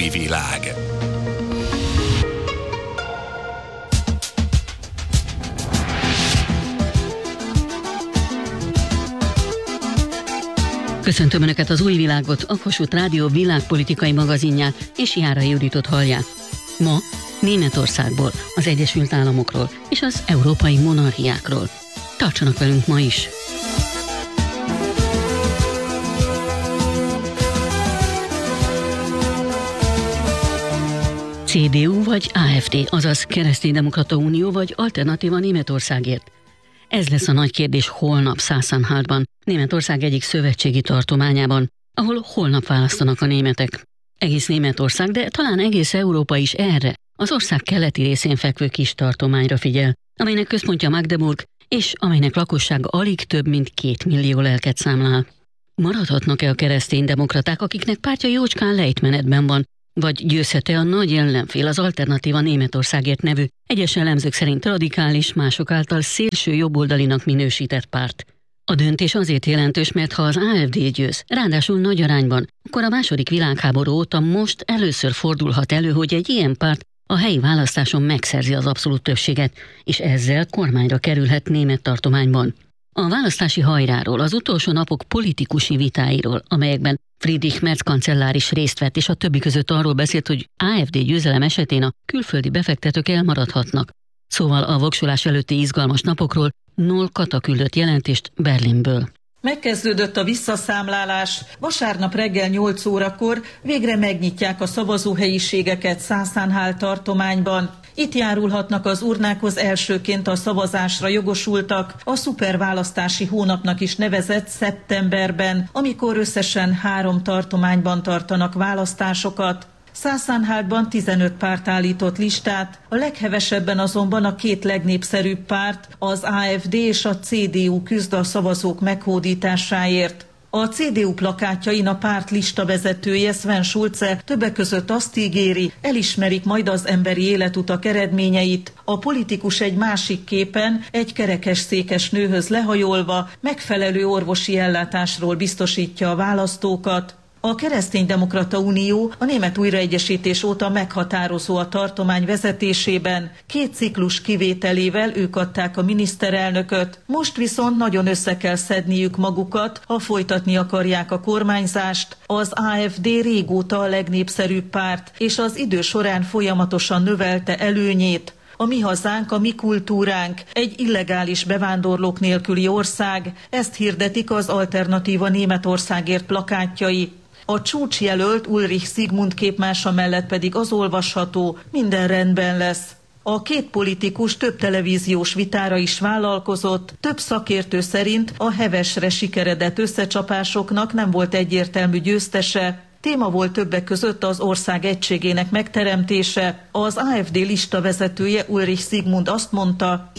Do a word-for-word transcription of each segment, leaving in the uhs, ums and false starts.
Új világ. Köszöntöm Önöket, az Új Világot, a Kossuth Rádió világpolitikai magazinját, és Járai Juditot hallják. Ma Németországból, az Egyesült Államokról és az európai monarchiákról. Tartsanak velünk ma is! cé dé u vagy á ef dé, azaz Kereszténydemokrata Unió vagy Alternatíva Németországért. Ez lesz a nagy kérdés holnap Sachsen-Anhaltban, Németország egyik szövetségi tartományában, ahol holnap választanak a németek. Egész Németország, de talán egész Európa is erre, az ország keleti részén fekvő kis tartományra figyel, amelynek központja Magdeburg, és amelynek lakossága alig több mint két millió lelket számlál. Maradhatnak-e a kereszténydemokraták, akiknek pártja jócskán lejtmenetben van, vagy győzhet-e a nagy ellenfél, az Alternatíva Németországért nevű, egyes elemzők szerint radikális, mások által szélső jobboldalinak minősített párt? A döntés azért jelentős, mert ha az á ef dé győz, ráadásul nagy arányban, akkor a második világháború óta most először fordulhat elő, hogy egy ilyen párt a helyi választáson megszerzi az abszolút többséget, és ezzel kormányra kerülhet német tartományban. A választási hajráról, az utolsó napok politikusi vitáiról, amelyekben Friedrich Merz kancellár is részt vett, és a többi között arról beszélt, hogy á ef dé győzelem esetén a külföldi befektetők elmaradhatnak. Szóval a voksolás előtti izgalmas napokról Noll Kata küldött jelentést Berlinből. Megkezdődött a visszaszámlálás. Vasárnap reggel nyolc órakor végre megnyitják a szavazóhelyiségeket Sachsen-Anhalt tartományban. Itt járulhatnak az urnákhoz elsőként a szavazásra jogosultak a szuperválasztási hónapnak is nevezett szeptemberben, amikor összesen három tartományban tartanak választásokat. Sachsen-Anhaltban tizenöt párt állított listát, a leghevesebben azonban a két legnépszerűbb párt, az á ef dé és a cé dé u küzd a szavazók meghódításáért. A cé dé u plakátjain a párt listavezetője, Sven Schulze többek között azt ígéri, elismerik majd az emberi életutak eredményeit. A politikus egy másik képen egy kerekesszékes nőhöz lehajolva megfelelő orvosi ellátásról biztosítja a választókat. A Kereszténydemokrata Unió a német újraegyesítés óta meghatározó a tartomány vezetésében. Két ciklus kivételével ők adták a miniszterelnököt. Most viszont nagyon össze kell szedniük magukat, ha folytatni akarják a kormányzást. Az á ef dé régóta a legnépszerűbb párt, és az idő során folyamatosan növelte előnyét. A mi hazánk, a mi kultúránk, egy illegális bevándorlók nélküli ország, ezt hirdetik az Alternatíva Németországért plakátjai. A csúcsjelölt Ulrich Zsigmond képmása mellett pedig az olvasható, minden rendben lesz. A két politikus több televíziós vitára is vállalkozott, több szakértő szerint a hevesre sikeredett összecsapásoknak nem volt egyértelmű győztese. Téma volt többek között az ország egységének megteremtése. Az á ef dé lista vezetője Ulrich Zsigmond azt mondta: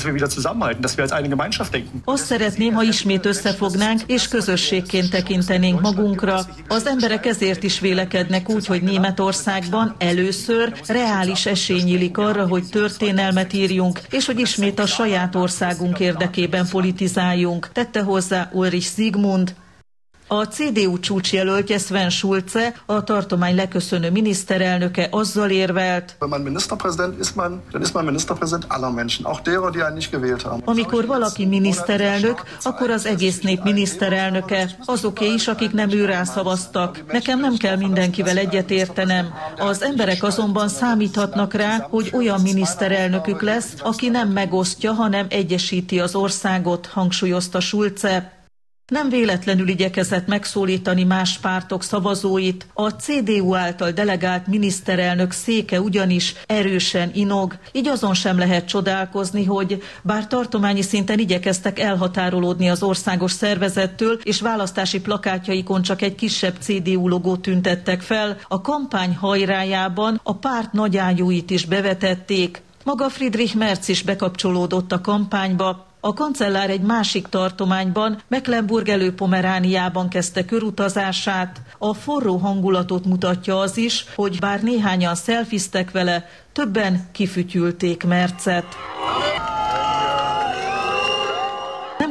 Azt szeretném, ha ismét összefognánk és közösségként tekintenénk magunkra. Az emberek ezért is vélekednek úgy, hogy Németországban először reális esély nyílik arra, hogy történelmet írjunk, és hogy ismét a saját országunk érdekében politizáljunk, tette hozzá Ulrich Zsigmond. A cé dé u csúcsjelöltje Sven Schulze, a tartomány leköszönő miniszterelnöke azzal érvelt: Amikor valaki miniszterelnök, akkor az egész nép miniszterelnöke, azoké is, akik nem őrá szavaztak. Nekem nem kell mindenkivel egyetértenem. Az emberek azonban számíthatnak rá, hogy olyan miniszterelnökük lesz, aki nem megosztja, hanem egyesíti az országot, hangsúlyozta Schulze. Nem véletlenül igyekezett megszólítani más pártok szavazóit, a cé dé u által delegált miniszterelnök széke ugyanis erősen inog, így azon sem lehet csodálkozni, hogy bár tartományi szinten igyekeztek elhatárolódni az országos szervezettől, és választási plakátjaikon csak egy kisebb cé dé u logót tüntettek fel, a kampány hajrájában a párt nagyágyúit is bevetették. Maga Friedrich Merz is bekapcsolódott a kampányba. A kancellár egy másik tartományban, Mecklenburg-Előpomerániában kezdte körutazását. A forró hangulatot mutatja az is, hogy bár néhányan szelfiztek vele, többen kifütyülték Merzet. Nem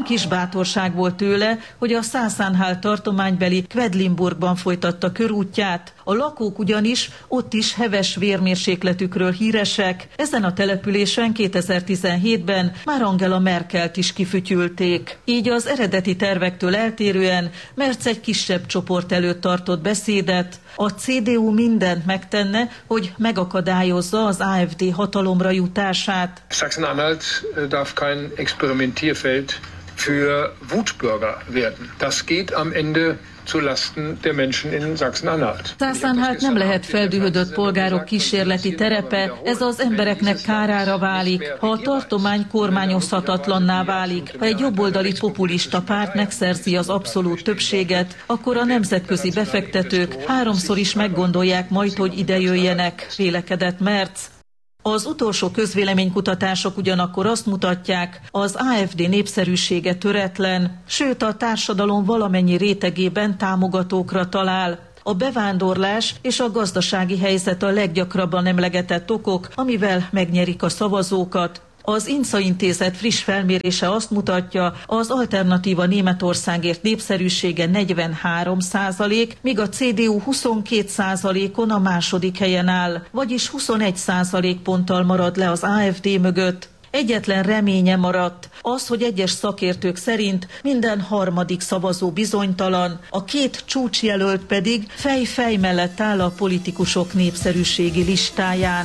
Nem kis bátorság volt tőle, hogy a Szászánhál tartománybeli Quedlinburgban folytatta körútját. A lakók ugyanis ott is heves vérmérsékletükről híresek. Ezen a településen kétezer-tizenhétben már Angela Merkelt is kifütyülték. Így az eredeti tervektől eltérően Merz egy kisebb csoport előtt tartott beszédet. A cé dé u mindent megtenne, hogy megakadályozza az á ef dé hatalomra jutását. Sachsen-Anhalt darf kein Experimentierfeld für Wutbürger werden. Das geht am Ende zulasten der Menschen in Sachsen-Anhalt. Szászánhált nem lehet feldühödött polgárok kísérleti terepe, ez az embereknek kárára válik, ha a tartomány kormányozhatatlanná válik. Ha egy jobboldali populista párt megszerzi az abszolút többséget, akkor a nemzetközi befektetők háromszor is meggondolják majd, hogy ide jöjjenek, vélekedett Merz. Az utolsó közvéleménykutatások ugyanakkor azt mutatják, az á ef dé népszerűsége töretlen, sőt a társadalom valamennyi rétegében támogatókra talál. A bevándorlás és a gazdasági helyzet a leggyakrabban emlegetett okok, amivel megnyerik a szavazókat. Az INSA intézet friss felmérése azt mutatja, az Alternatíva Németországért népszerűsége negyvenhárom százalék, míg a cé dé u huszonkét százalékon a második helyen áll, vagyis huszonegy százalékponttal marad le az á ef dé mögött. Egyetlen reménye maradt, az, hogy egyes szakértők szerint minden harmadik szavazó bizonytalan, a két csúcsjelölt pedig fej-fej mellett áll a politikusok népszerűségi listáján.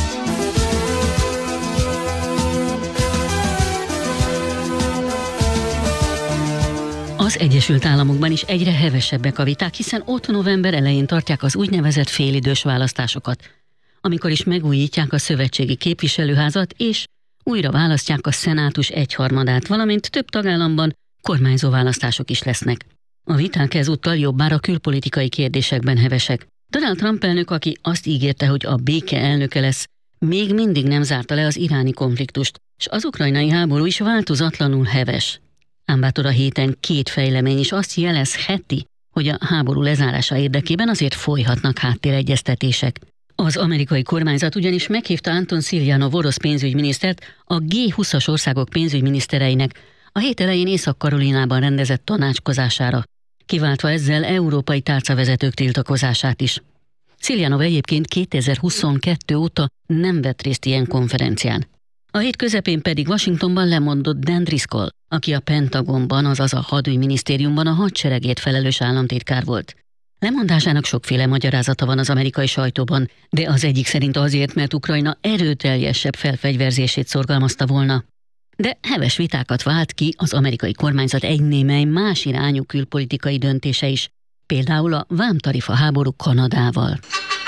Az Egyesült Államokban is egyre hevesebbek a viták, hiszen ott november elején tartják az úgynevezett félidős választásokat, amikor is megújítják a szövetségi képviselőházat, és újra választják a szenátus egyharmadát, valamint több tagállamban kormányzó választások is lesznek. A viták ezúttal jobbára külpolitikai kérdésekben hevesek. Donald Trump elnök, aki azt ígérte, hogy a béke elnöke lesz, még mindig nem zárta le az iráni konfliktust, és az ukrajnai háború is változatlanul heves. Ám bátor a héten két fejlemény is azt jelezheti, hogy a háború lezárása érdekében azért folyhatnak háttéregyeztetések. Az amerikai kormányzat ugyanis meghívta Anton Silyanov orosz pénzügyminisztert a gé huszas országok pénzügyminisztereinek a hét elején Észak-Karolinában rendezett tanácskozására, kiváltva ezzel európai tárcavezetők tiltakozását is. Silyanov egyébként kétezer-huszonkettő óta nem vett részt ilyen konferencián. A hét közepén pedig Washingtonban lemondott Dan Driscoll, aki a Pentagonban, azaz a hadügyminisztériumban a hadseregért felelős államtitkár volt. Lemondásának sokféle magyarázata van az amerikai sajtóban, de az egyik szerint azért, mert Ukrajna erőteljesebb felfegyverzését szorgalmazta volna. De heves vitákat vált ki az amerikai kormányzat egy némely más irányú külpolitikai döntése is, például a vámtarifa háború Kanadával.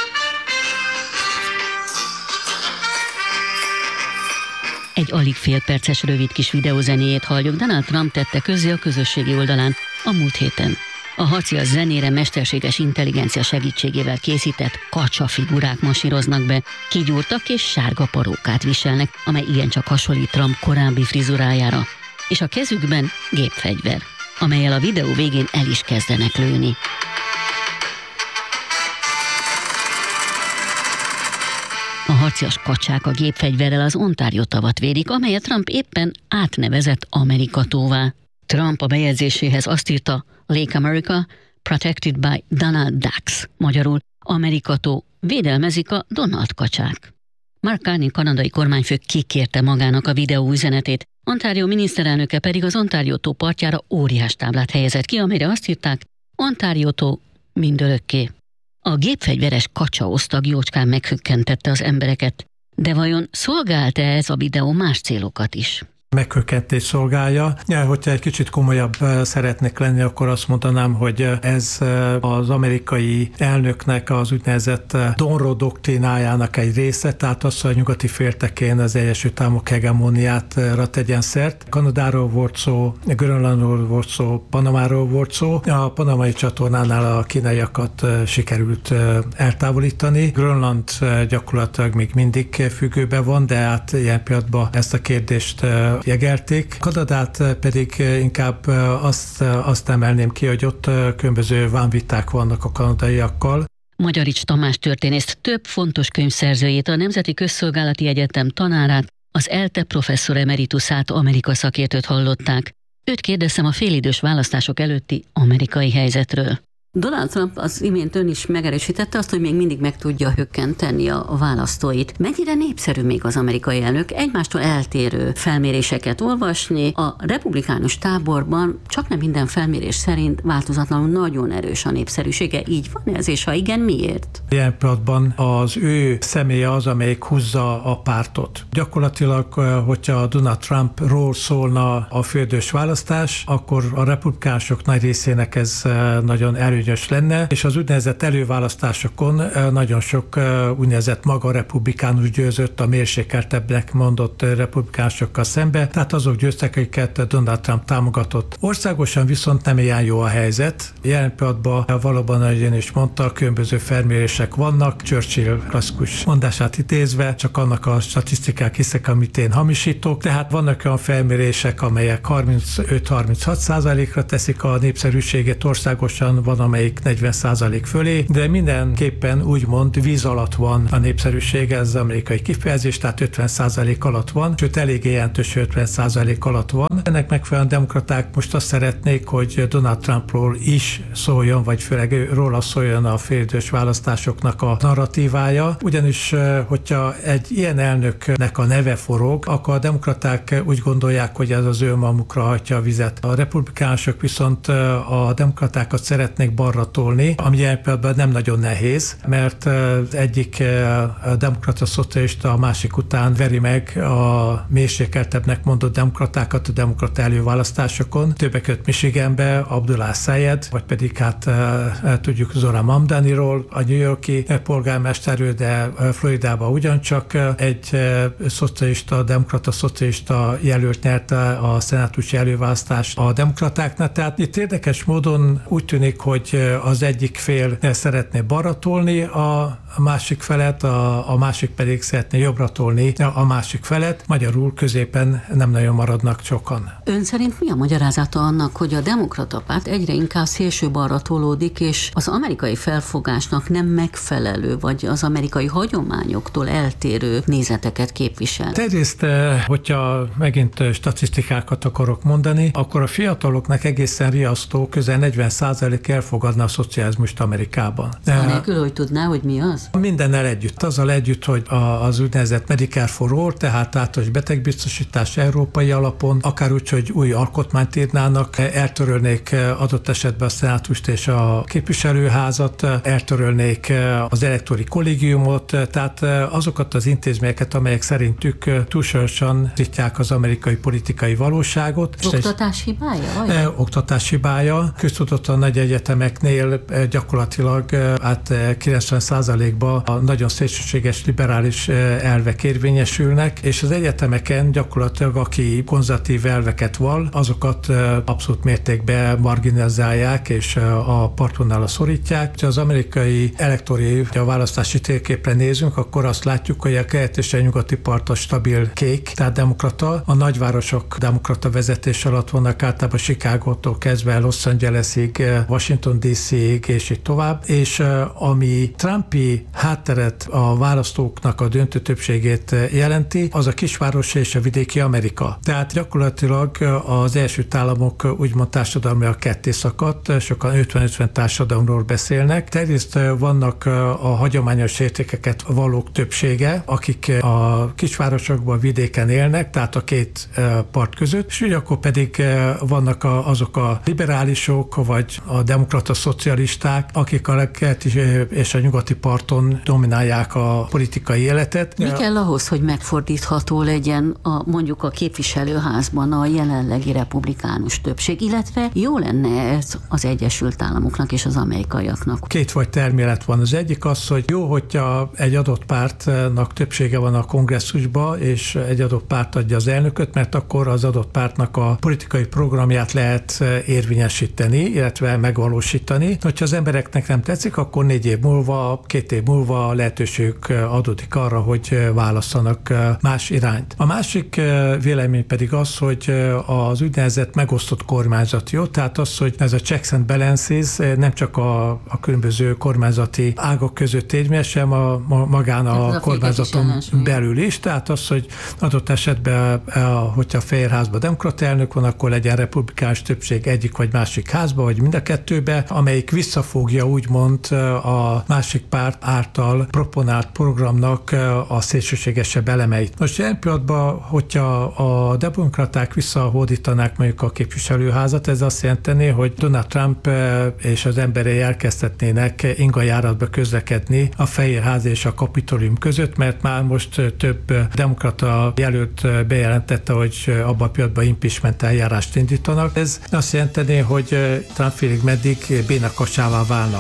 Egy alig fél perces rövid kis videózenéjét halljuk, Donald Trump tette közzé a közösségi oldalán a múlt héten. A harcias zenére mesterséges intelligencia segítségével készített kacsa figurák masíroznak be, kigyúrtak és sárga parókát viselnek, amely igencsak hasonlít Trump korábbi frizurájára. És a kezükben gépfegyver, amellyel a videó végén el is kezdenek lőni. A harcias kacsák a gépfegyverrel az Ontario tavat védik, amelyet Trump éppen átnevezett Amerika tóvá. Trump a bejegyzéséhez azt írta, Lake America, protected by Donald Ducks, magyarul Amerika tó, védelmezik a Donald kacsák. Mark Carney kanadai kormányfő kikérte magának a videó üzenetét, Ontario miniszterelnöke pedig az Ontario tó partjára óriás táblát helyezett ki, amelyre azt írták, Ontario tó mindörökké. A gépfegyveres kacsa osztag jócskán meghökkentette az embereket, de vajon szolgált-e ez a videó más célokat is? Meghökkentés szolgálja. Ja, hogyha egy kicsit komolyabb szeretnék lenni, akkor azt mondanám, hogy ez az amerikai elnöknek az úgynevezett Monroe doktrínájának egy része, tehát az, hogy a nyugati féltekén az Egyesült Államok hegemóniátra tegyen szert. Kanadáról volt szó, Grönlandról volt szó, Panamáról volt szó. A panamai csatornánál a kínaiakat sikerült eltávolítani. Grönland gyakorlatilag még mindig függőben van, de hát ilyen pillanatban ezt a kérdést jegelték. Kanadát pedig inkább azt, azt emelném ki, hogy ott különböző vámviták vannak a kanadaiakkal. Magyarics Tamás történészt, több fontos könyvszerzőjét, a Nemzeti Közszolgálati Egyetem tanárát, az ELTE professzor emeritusát, Amerika szakértőt hallották. Őt kérdeztem a félidős választások előtti amerikai helyzetről. Donald Trump az imént ön is megerősítette azt, hogy még mindig meg tudja hökkenteni a választóit. Mennyire népszerű még az amerikai elnök egymástól eltérő felméréseket olvasni? A republikánus táborban csak nem minden felmérés szerint változatlanul nagyon erős a népszerűsége. Így van ez, és ha igen, miért? Ilyen pillanatban az ő személye az, amelyik húzza a pártot. Gyakorlatilag, hogyha Donald Trumpról szólna a félidős választás, akkor a republikánusok nagy részének ez nagyon erős lenne, és az úgynevezett előválasztásokon nagyon sok úgynevezett maga republikánus győzött a mérsékeltebbnek mondott republikánusokkal szembe, tehát azok győztek, akiket Donald Trump támogatott. Országosan viszont nem ilyen jó a helyzet. Jelen pillanatban valóban, ahogy én is mondta, különböző felmérések vannak, Churchill klasszikus mondását idézve, csak annak a statisztikák hiszek, amit én hamisítok, tehát vannak olyan felmérések, amelyek harmincöt-harminchat százalékra teszik a népszerűségét országosan, van amelyik negyven százalék fölé, de mindenképpen úgymond víz alatt van a népszerűsége, ez az amerikai kifejezés, tehát ötven százalék alatt van, sőt elég jelentős ötven százalék alatt van. Ennek megfelelően demokraták most azt szeretnék, hogy Donald Trumpról is szóljon, vagy főleg róla szóljon a félidős választásoknak a narratívája, ugyanis hogyha egy ilyen elnöknek a neve forog, akkor a demokraták úgy gondolják, hogy ez az ő magukra hagyja a vizet. A republikánusok viszont a demokratákat szeretnék balra tolni, ami ilyen pillanatban nem nagyon nehéz, mert az egyik demokrata szocialista a másik után veri meg a mérsékeltebbnek mondott demokratákat a demokrata előválasztásokon. Többek között Michiganbe Abdullah Sayed, vagy pedig hát tudjuk Zohran Mamdaniról, a New York-i polgármesterről, de Floridában ugyancsak egy szocialista, demokrata szocialista jelölt nyerte a szenátusi előválasztást a demokratáknak. Tehát itt érdekes módon úgy tűnik, hogy az egyik fél szeretné balra tolni a másik felet, a, a másik pedig szeretné jobbra tolni a másik felet. Magyarul középen nem nagyon maradnak sokan. Ön szerint mi a magyarázata annak, hogy a demokrata párt egyre inkább szélső balra tolódik, és az amerikai felfogásnak nem megfelelő, vagy az amerikai hagyományoktól eltérő nézeteket képvisel? Egyrészt, hogyha megint statisztikákat akarok mondani, akkor a fiataloknak egészen riasztó, közel negyven százalék elfogadna a szocializmust Amerikában. Anélkül, hogy tudná, hogy mi az? Mindennel együtt. Azzal együtt, hogy az úgynevezett Medicare for All, tehát általános betegbiztosítás európai alapon, akár úgy, hogy új alkotmányt írnának, eltörölnék adott esetben a szenátust és a képviselőházat, eltörölnék az elektori kollégiumot, tehát azokat az intézményeket, amelyek szerintük túlsorosan zitják az amerikai politikai valóságot. Oktatás hibája? Oktatás hibája. Köztudottan nagy egyetemeknél gyakorlatilag hát kilencven százalékban a nagyon szélsőséges liberális elvek érvényesülnek, és az egyetemeken gyakorlatilag aki konzervatív elveket val, azokat abszolút mértékben marginalizálják, és a partvonalra szorítják. Ha az amerikai elektori a választási térképre nézünk, akkor azt látjuk, hogy a kelet és a nyugati part a stabil kék, tehát demokrata. A nagyvárosok demokrata vezetés alatt vannak, általában Chicagótól kezdve Los Angelesig, Washington dé cé-ig, és így tovább. És ami Trumpi hátteret a választóknak a döntő többségét jelenti, az a kisváros és a vidéki Amerika. Tehát gyakorlatilag az Egyesült Államok úgymond társadalmilag ketté szakadt, sokan ötven-ötven társadalomról beszélnek. Egyrészt vannak a hagyományos értékeket valók többsége, akik a kisvárosokban, vidéken élnek, tehát a két part között, és akkor pedig vannak azok a liberálisok, vagy a demokrata szocialisták, akik a keleti és a nyugati parton dominálják a politikai életet. Mi kell ahhoz, hogy megfordítható legyen a, mondjuk a képviselőházban a jelenlegi republikánus többség, illetve jó lenne ez az Egyesült Államoknak és az amerikaiaknak? Kétfajta elmélet van. Az egyik az, hogy jó, hogyha egy adott pártnak többsége van a kongresszusban, és egy adott párt adja az elnököt, mert akkor az adott pártnak a politikai programját lehet érvényesíteni, illetve megvalósítani. megvalósítani. Hogyha az embereknek nem tetszik, akkor négy év múlva, két év múlva lehetőség adódik arra, hogy válasszanak más irányt. A másik vélemény pedig az, hogy az úgynevezett megosztott kormányzat jó, tehát az, hogy ez a checks and balances nem csak a, a különböző kormányzati ágak között érvényes, sem a, a magán a, a kormányzaton belül is, tehát az, hogy adott esetben, hogyha a Fehérházban demokrata elnök van, akkor legyen republikánus többség egyik vagy másik házba, vagy mind a kettőbe, amelyik visszafogja úgymond a másik párt által proponált programnak a szélsőségesebb elemeit. Most ilyen pillanatban, hogyha a demokraták visszahódítanák mondjuk a képviselőházat, ez azt jelenteni, hogy Donald Trump és az emberei elkezdhetnének ingajáratba közlekedni a Fehérház és a Kapitolium között, mert már most több demokrata jelölt bejelentette, hogy abban a pillanatban impeachment eljárást indítanak. Ez azt jelenteni, hogy Trump félig meddig bénakassává válna.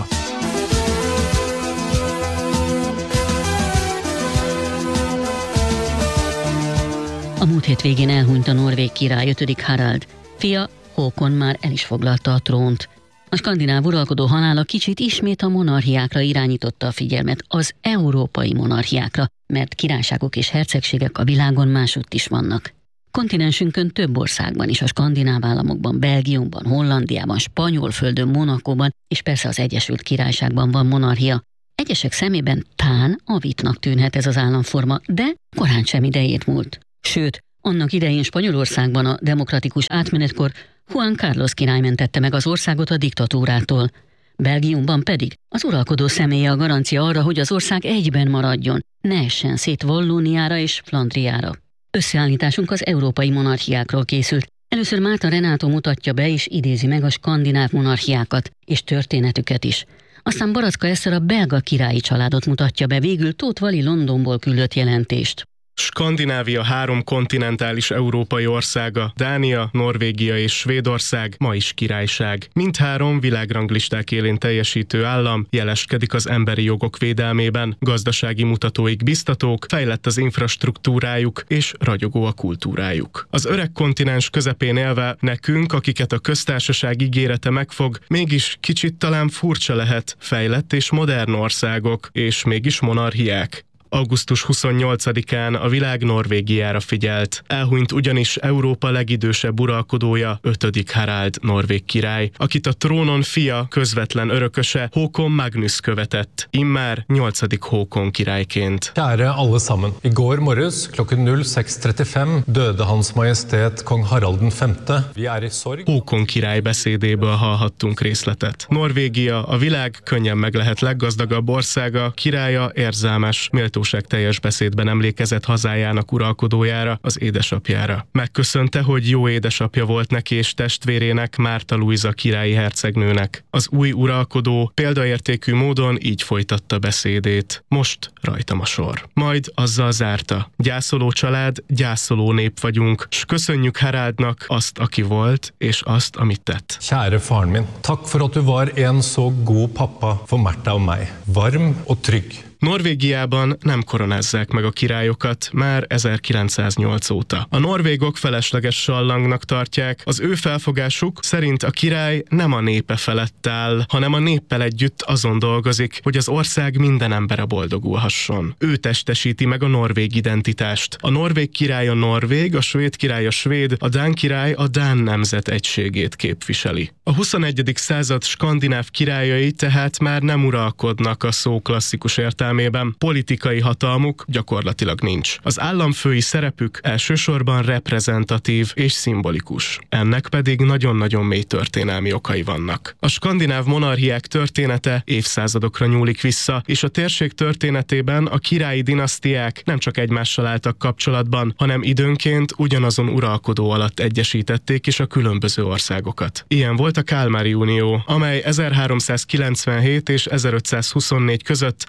A múlt hét végén elhunyt a norvég király ötödik Harald. Fia, Håkon már el is foglalta a trónt. A skandináv uralkodó halála kicsit ismét a monarchiákra irányította a figyelmet, az európai monarchiákra, mert királyságok és hercegségek a világon másutt is vannak. Kontinensünkön több országban is, a skandináv államokban, Belgiumban, Hollandiában, Spanyolföldön, Monakóban és persze az Egyesült Királyságban van monarchia. Egyesek szemében tán avitnak tűnhet ez az államforma, de korán sem idejét múlt. Sőt, annak idején Spanyolországban a demokratikus átmenetkor Juan Carlos király mentette meg az országot a diktatúrától. Belgiumban pedig az uralkodó személye a garancia arra, hogy az ország egyben maradjon, ne essen szét Vallóniára és Flandriára. Összeállításunk az európai monarchiákról készült. Először Márta Renátó mutatja be és idézi meg a skandináv monarchiákat és történetüket is. Aztán Baracka Eszter a belga királyi családot mutatja be, végül Tóth Vali Londonból küldött jelentést. Skandinávia három kontinentális európai országa, Dánia, Norvégia és Svédország ma is királyság. Mindhárom világranglisták élén teljesítő állam jeleskedik az emberi jogok védelmében, gazdasági mutatóik biztatók, fejlett az infrastruktúrájuk és ragyogó a kultúrájuk. Az öreg kontinens közepén élve nekünk, akiket a köztársaság ígérete megfog, mégis kicsit talán furcsa lehet, fejlett és modern országok, és mégis monarchiák. augusztus huszonnyolcadikán a világ Norvégiára figyelt. Elhunyt ugyanis Európa legidősebb uralkodója, ötödik Harald norvég király, akit a trónon fia, közvetlen örököse Håkon Magnus követett, immár nyolcadik Håkon királyként. Kjære alle sammen. I går morges klokken null seks trettifem döde Hans Majestät Kong Harald den femte. Vi er i sorg. Håkon király beszédéből hallhattunk részletet. Norvégia a világ könnyen meg lehet leggazdagabb országa, királya érzelmes, méltóságteljes beszédben emlékezett hazájának uralkodójára, az édesapjára. Megköszönte, hogy jó édesapja volt neki és testvérének, Márta Lujza királyi hercegnőnek. Az új uralkodó példaértékű módon így folytatta beszédét. Most rajtam a sor. Majd azzal zárta. Gyászoló család, gyászoló nép vagyunk, s köszönjük Haraldnak azt, aki volt, és azt, amit tett. Kjære faren min, takk for at du var en så god pappa for Märta og meg. Varm og trygg. Norvégiában nem koronázzák meg a királyokat már ezerkilencszáznyolc óta. A norvégok felesleges sallangnak tartják, az ő felfogásuk szerint a király nem a népe felett áll, hanem a néppel együtt azon dolgozik, hogy az ország minden embere boldogulhasson. Ő testesíti meg a norvég identitást. A norvég király a norvég, a svéd király a svéd, a dán király a dán nemzet egységét képviseli. A huszonegyedik század skandináv királyai tehát már nem uralkodnak a szó klasszikus értelmében, politikai hatalmuk gyakorlatilag nincs. Az államfői szerepük elsősorban reprezentatív és szimbolikus. Ennek pedig nagyon-nagyon mély történelmi okai vannak. A skandináv monarchiák története évszázadokra nyúlik vissza, és a térség történetében a királyi dinasztiák nem csak egymással álltak kapcsolatban, hanem időnként ugyanazon uralkodó alatt egyesítették is a különböző országokat. Ilyen volt a Kalmári Unió, amely ezerháromszázkilencvenhét és ezerötszázhuszonnégy között personális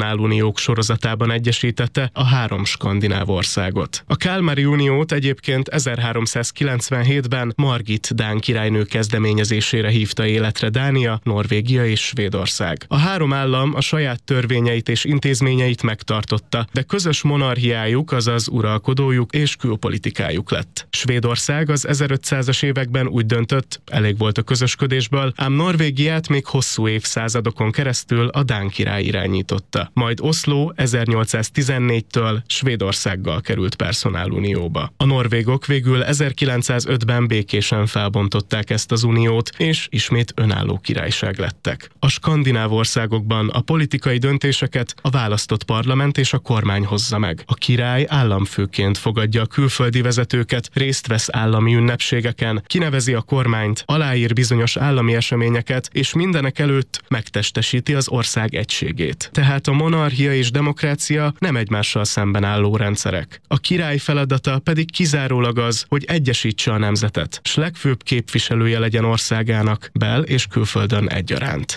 personáluniók sorozatában egyesítette a három skandináv országot. A Kalmári Uniót egyébként ezerháromszázkilencvenhétben Margit dán királynő kezdeményezésére hívta életre Dánia, Norvégia és Svédország. A három állam a saját törvényeit és intézményeit megtartotta, de közös monarchiájuk, azaz uralkodójuk és külpolitikájuk lett. Svédország az ezerötszázas években úgy döntött, elég volt a közösködésből, ám Norvégiát még hosszú évszázadokon keresztül a dán király irányította. Majd Oszló ezernyolcszáztizennégytől Svédországgal került personálunióba. A norvégok végül ezerkilencszázötben békésen felbontották ezt az uniót, és ismét önálló királyság lettek. A skandináv országokban a politikai döntéseket a választott parlament és a kormány hozza meg. A király államfőként fogadja a külföldi vezetőket, részt vesz állami ünnepségeken, kinevezi a kormányt, aláír bizonyos állami eseményeket, és mindenek előtt megtestesíti az ország egységét. Tehát a monarchia és demokrácia nem egymással szemben álló rendszerek. A király feladata pedig kizárólag az, hogy egyesítse a nemzetet, s legfőbb képviselője legyen országának bel- és külföldön egyaránt.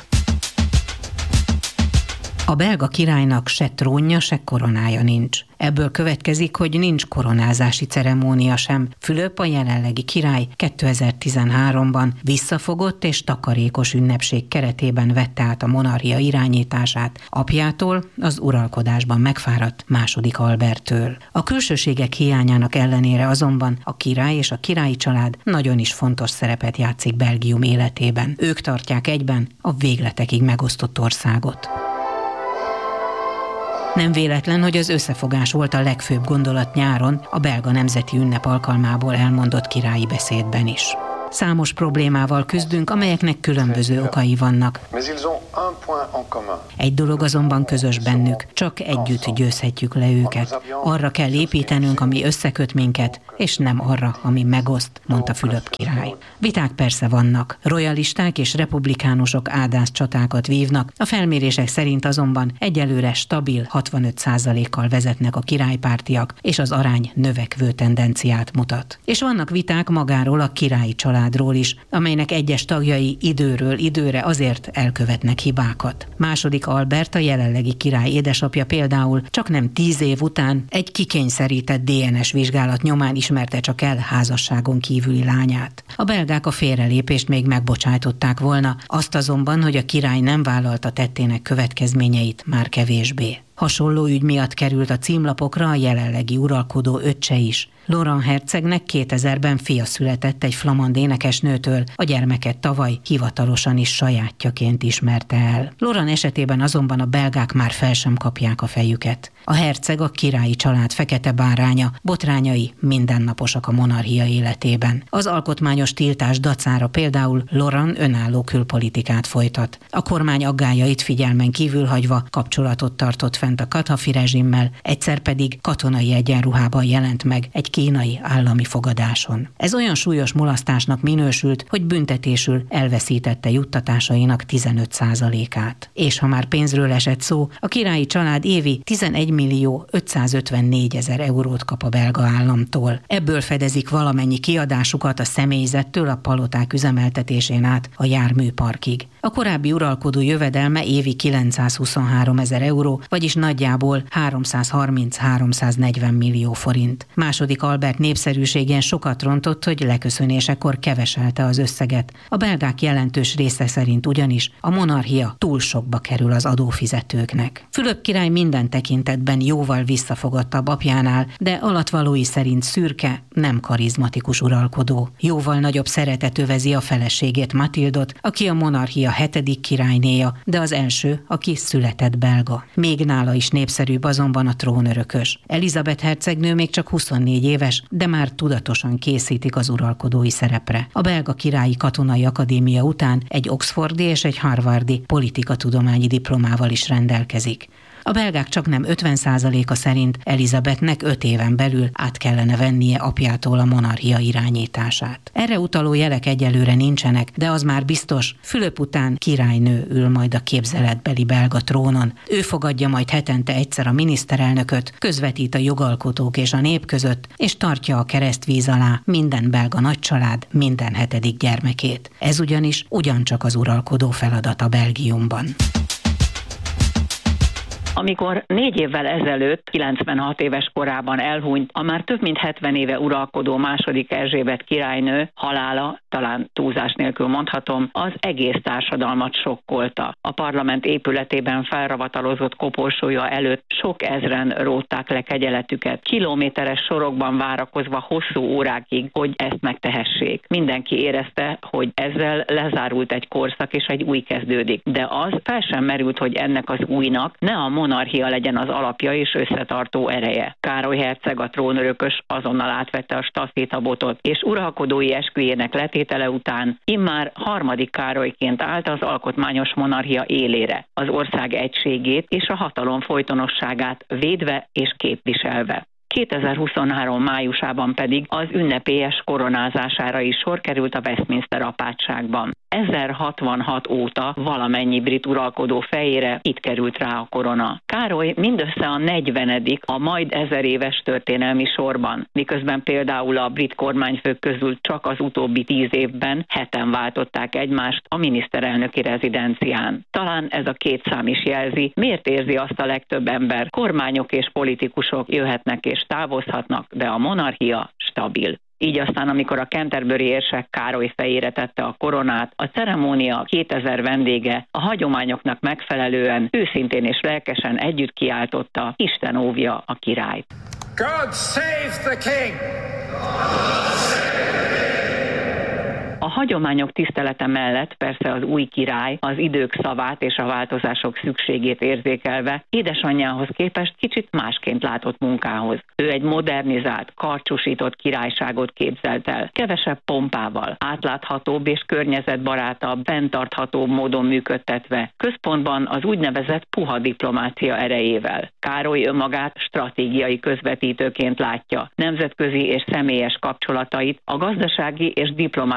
A belga királynak se trónja, se koronája nincs. Ebből következik, hogy nincs koronázási ceremónia sem. Fülöp, a jelenlegi király kétezer-tizenháromban visszafogott és takarékos ünnepség keretében vette át a monarchia irányítását apjától, az uralkodásban megfáradt második Alberttől. A külsőségek hiányának ellenére azonban a király és a királyi család nagyon is fontos szerepet játszik Belgium életében. Ők tartják egyben a végletekig megosztott országot. Nem véletlen, hogy az összefogás volt a legfőbb gondolat nyáron a belga nemzeti ünnep alkalmából elmondott királyi beszédben is. Számos problémával küzdünk, amelyeknek különböző okai vannak. Egy dolog azonban közös bennük, csak együtt győzhetjük le őket. Arra kell építenünk, ami összeköt minket, és nem arra, ami megoszt, mondta Fülöp király. Viták persze vannak. Royalisták és republikánusok ádász csatákat vívnak, a felmérések szerint azonban egyelőre stabil hatvanöt százalékkal vezetnek a királypártiak, és az arány növekvő tendenciát mutat. És vannak viták magáról a királyi családról is, amelynek egyes tagjai időről időre azért elkövetnek hibákat. Második Albert, a jelenlegi király édesapja például csak nem tíz év után egy kikényszerített dé en es vizsgálat nyomán ismerte csak el házasságon kívüli lányát. A belgák a félrelépést még megbocsájtották volna, azt azonban, hogy a király nem vállalta tettének következményeit, már kevésbé. Hasonló ügy miatt került a címlapokra a jelenlegi uralkodó öccse is. Laurent hercegnek kétezerben fia született egy flamand énekesnőtől, a gyermeket tavaly hivatalosan is sajátjaként ismerte el. Laurent esetében azonban a belgák már fel sem kapják a fejüket. A herceg a királyi család fekete báránya, botrányai mindennaposak a monarchia életében. Az alkotmányos tiltás dacára például Laurent önálló külpolitikát folytat. A kormány aggályait figyelmen kívül hagyva kapcsolatot tartott fent a Kadhafi rezsimmel, egyszer pedig katonai egyenruhában jelent meg egy kínai állami fogadáson. Ez olyan súlyos mulasztásnak minősült, hogy büntetésül elveszítette juttatásainak tizenöt százalékát. És ha már pénzről esett szó, a királyi család évi tizenegy millió ötszázötvennégy ezer eurót kap a belga államtól. Ebből fedezik valamennyi kiadásukat a személyzettől a paloták üzemeltetésén át a járműparkig. A korábbi uralkodó jövedelme évi kilencszázhuszonhárom ezer euró, vagyis nagyjából háromszázharminc-háromszáznegyven millió forint. Második Albert népszerűségén sokat rontott, hogy leköszönésekor keveselte az összeget. A belgák jelentős része szerint ugyanis a monarchia túl sokba kerül az adófizetőknek. Fülöp király minden tekintetben jóval visszafogottabb apjánál, de alatvalói szerint szürke, nem karizmatikus uralkodó. Jóval nagyobb szeretet övezi a feleségét, Matildot, aki a monarchia hetedik királynéja, de az első, aki született belga. Még nála is népszerűbb azonban a trónörökös. Elizabeth hercegnő még csak huszonnégy éves, de már tudatosan készítik az uralkodói szerepre. A belga királyi katonai akadémia után egy oxfordi és egy harvardi politikatudományi diplomával is rendelkezik. A belgák csaknem ötven százaléka szerint Elizabethnek öt éven belül át kellene vennie apjától a monarchia irányítását. Erre utaló jelek egyelőre nincsenek, de az már biztos, Fülöp után királynő ül majd a képzeletbeli belga trónon. Ő fogadja majd hetente egyszer a miniszterelnököt, közvetít a jogalkotók és a nép között, és tartja a keresztvíz alá minden belga nagycsalád minden hetedik gyermekét. Ez ugyanis ugyancsak az uralkodó feladata Belgiumban. Amikor négy évvel ezelőtt, kilencvenhat éves korában elhunyt a már több mint hetven éve uralkodó második Erzsébet királynő halála, talán túlzás nélkül mondhatom, az egész társadalmat sokkolta. A parlament épületében felravatalozott koporsója előtt sok ezren rótták le kegyeletüket, kilométeres sorokban várakozva hosszú órákig, hogy ezt megtehessék. Mindenki érezte, hogy ezzel lezárult egy korszak és egy új kezdődik. De az fel sem merült, hogy ennek az újnak ne a monarchia legyen az alapja és összetartó ereje. Károly herceg, a trónörökös azonnal átvette a stafétabotot, és uralkodói esküjének letétele után immár harmadik Károlyként állt az alkotmányos monarchia élére, az ország egységét és a hatalom folytonosságát védve és képviselve. kétezer-huszonhárom májusában pedig az ünnepélyes koronázására is sor került a Westminster apátságban. ezerhatvanhat óta valamennyi brit uralkodó fejére itt került rá a korona. Károly mindössze a negyvenedik a majd ezer éves történelmi sorban, miközben például a brit kormányfők közül csak az utóbbi tíz évben heten váltották egymást a miniszterelnöki rezidencián. Talán ez a két szám is jelzi, miért érzi azt a legtöbb ember, kormányok és politikusok jöhetnek és távozhatnak, de a monarchia stabil. Így aztán, amikor a Canterbury érsek Károly fejére tette a koronát, a ceremónia kétezer vendége a hagyományoknak megfelelően őszintén és lelkesen együtt kiáltotta: Isten óvja a királyt. God save the king! A hagyományok tisztelete mellett persze az új király az idők szavát és a változások szükségét érzékelve édesanyjához képest kicsit másként látott munkához. Ő egy modernizált, karcsúsított királyságot képzelt el, kevesebb pompával, átláthatóbb és környezetbarátabb, fenntarthatóbb módon működtetve, központban az úgynevezett puha diplomácia erejével. Károly önmagát stratégiai közvetítőként látja, nemzetközi és személyes kapcsolatait a gazdasági és diplomáciai